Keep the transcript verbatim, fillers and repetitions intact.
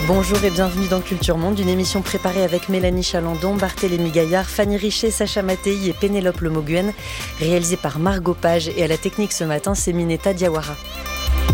Bonjour et bienvenue dans Culture Monde, une émission préparée avec Mélanie Chalandon, Barthélémy Gaillard, Fanny Richet, Sacha Mattei et Pénélope Lemoguen, réalisée par Margot Page, et à la technique ce matin, c'est Mineta Diawara.